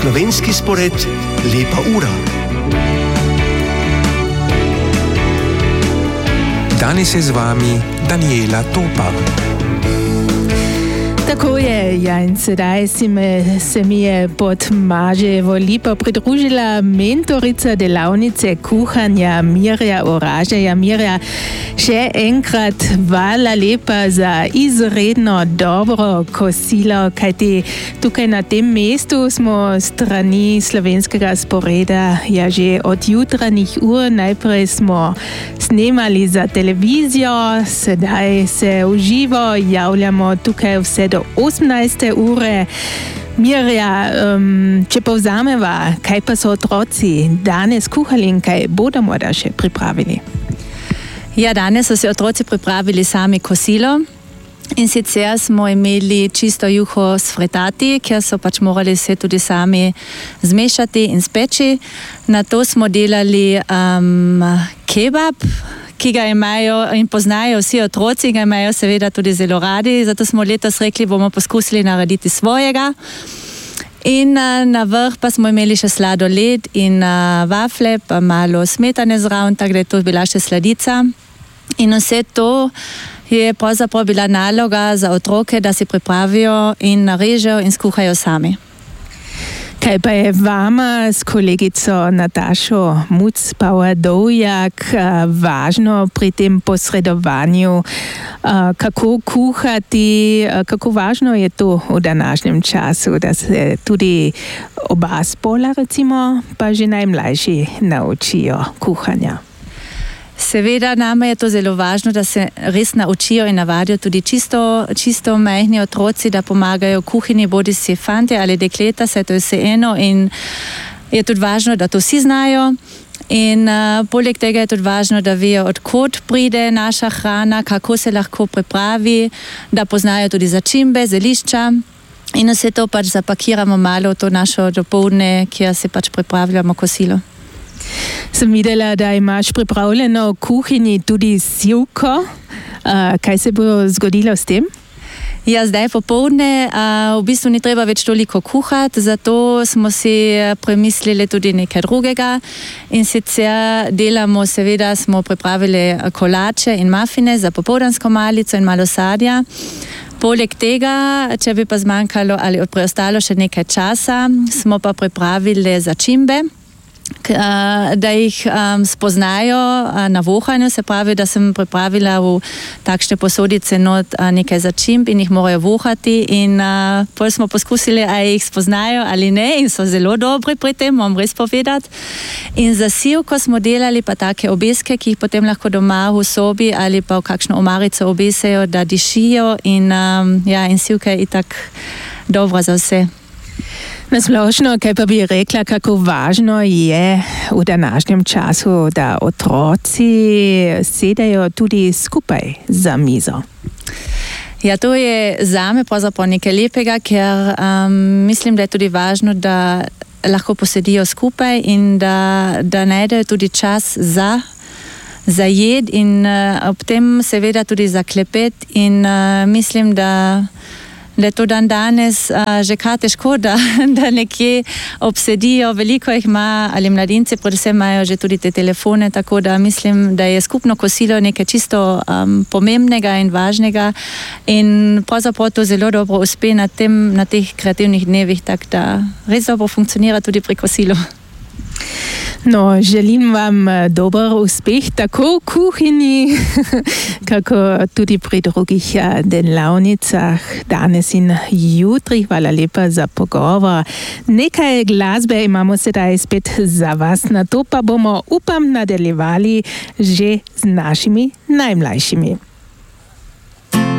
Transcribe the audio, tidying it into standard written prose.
Slovenski spored Lepa ura. Danes je z vami Daniela Topar. Tako je, ja, in sedaj se mi je pod Mažejevo lipo pridružila mentorica delavnice kuhanja Mirja Oražeja. Mirja, še enkrat hvala lepa za izredno dobro kosilo, kajti tukaj na tem mestu smo strani slovenskega sporeda ja že od jutranjih ur. Najprej smo snemali za televizijo, sedaj se v živo javljamo tukaj vse do 18. ure. Mirja, če povzameva, kaj pa so otroci danes kuhali in kaj bodo morda še pripravili? Ja, danes so si otroci pripravili sami kosilo. In sicer smo imeli čisto juho s fritati, ker so pač morali se tudi sami zmešati in speči. Na to smo delali kebab, ki ga imajo in poznajo vsi otroci, ga imajo seveda tudi zelo radi, zato smo letos rekli, bomo poskusili narediti svojega. In na vrh pa smo imeli še sladoled in vafle, pa malo smetane zraven, tako da je to bila še sladica. In vse to je pravzaprav bila naloga za otroke, da si pripravijo in narežejo in skuhajo sami. Kaj pa je vama s kolegico Natašo Muc-Pavadovjak važno pri tem posredovanju, kako kuhati, kako važno je to v današnjem času, da se tudi oba spola, recimo, pa že najmlajši naučijo kuhanja? Seveda, nama je to zelo važno, da se res naučijo in navadijo tudi čisto majhni otroci, da pomagajo kuhinji, bodi si fante ali dekleta, saj to je vse eno in je tudi važno, da to vsi znajo. In poleg tega je tudi važno, da vejo, odkot pride naša hrana, kako se lahko pripravi, da poznajo tudi začimbe, zelišča in vse to pač zapakiramo malo v to našo dopoldne, kjer si pač pripravljamo kosilo. Sem videla, da imaš pripravljeno v kuhinji tudi sivko. Kaj se bo zgodilo s tem? Ja, zdaj popoldne v bistvu ni treba več toliko kuhati, zato smo si premislili tudi nekaj drugega. In sicer delamo, seveda smo pripravili kolače in mafine za popoldansko malico in malo sadja. Poleg tega, če bi pa zmanjkalo ali preostalo še nekaj časa, smo pa pripravili začimbe, da jih spoznajo na vohanju, se pravi, da sem pripravila v takšne posodice not nekaj začimb in jih morajo vohati in potem smo poskusili, a jih spoznajo ali ne in so zelo dobri pri tem, moram res povedati. In za sivko smo delali pa take obeske, ki jih potem lahko doma v sobi ali pa v kakšno omarico obesejo, da dišijo in sivka je itak dobra za vse. Nasplošno, kaj pa bi rekla, kako važno je v današnjem času, da otroci sedajo tudi skupaj za mizo? Ja, to je zame pravzaprav nekaj lepega, ker mislim, da je tudi važno, da lahko posedijo skupaj in da najdejo tudi čas za jed in ob tem seveda tudi za klepet in mislim, da je to dan danes že kar težko, da nekje obsedijo. Veliko jih ima, ali mladinci predvsem imajo že tudi te telefone, tako da mislim, da je skupno kosilo nekaj čisto pomembnega in važnega in pravzaprav to zelo dobro uspe na teh kreativnih dnevih, tako da res dobro funkcionira tudi pri kosilu. No, želim vam dober uspeh tako v kuhinji, kako tudi pri drugih delavnicah danes in jutri. Hvala lepa za pogovor. Nekaj glasbe imamo sedaj spet za vas, na to pa bomo, upam, nadaljevali že z našimi najmlajšimi.